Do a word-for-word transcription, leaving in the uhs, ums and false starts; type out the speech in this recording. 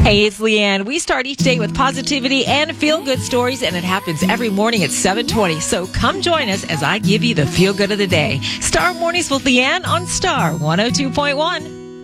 Hey, it's Leanne. We start each day with positivity and feel-good stories, and it happens every morning at seven twenty. So come join us as I give you the feel-good of the day. Star Mornings with Leanne on Star one oh two point one.